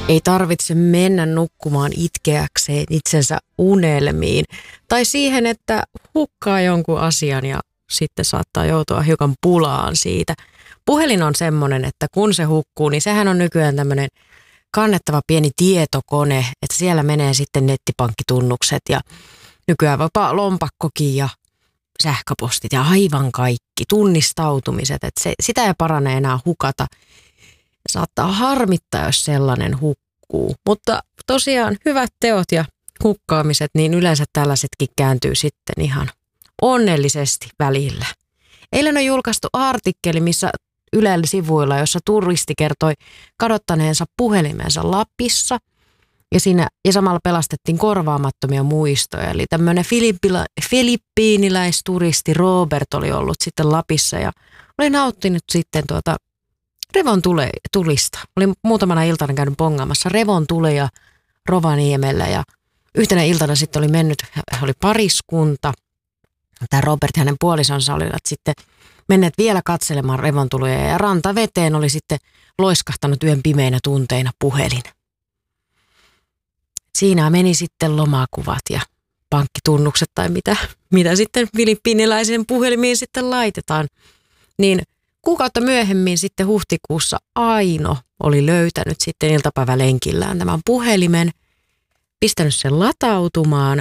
Ei tarvitse mennä nukkumaan itkeäkseen itsensä unelmiin tai siihen, että hukkaa jonkun asian ja sitten saattaa joutua hiukan pulaan siitä. Puhelin on semmoinen, että kun se hukkuu, niin sehän on nykyään tämmöinen kannettava pieni tietokone, että siellä menee sitten nettipankkitunnukset ja nykyään vapaa lompakkokin ja sähköpostit ja aivan kaikki tunnistautumiset, että sitä ei parane enää hukata. Saattaa harmittaa, jos sellainen hukkuu, mutta tosiaan hyvät teot ja hukkaamiset, niin yleensä tällaisetkin kääntyy sitten ihan onnellisesti välillä. Eilen on julkaistu artikkeli, missä Ylen sivuilla, jossa turisti kertoi kadottaneensa puhelimensa Lapissa ja samalla pelastettiin korvaamattomia muistoja. Eli tämmöinen filippiiniläisturisti Robert oli ollut sitten Lapissa ja oli nauttinut sitten revontulista. Olin muutamana iltana käynyt bongaamassa revontulia Rovaniemellä ja yhtenä iltana sitten oli mennyt, oli pariskunta. Tämä Robert ja hänen puolisonsa olivat sitten menneet vielä katselemaan revontulia ja rantaveteen oli sitten loiskahtanut yön pimeinä tunteina puhelin. Siinä meni sitten lomakuvat ja pankkitunnukset tai mitä sitten filippiiniläisen puhelimiin sitten laitetaan. Niin kuukautta myöhemmin sitten huhtikuussa Aino oli löytänyt sitten iltapäivälenkillään tämän puhelimen, pistänyt sen latautumaan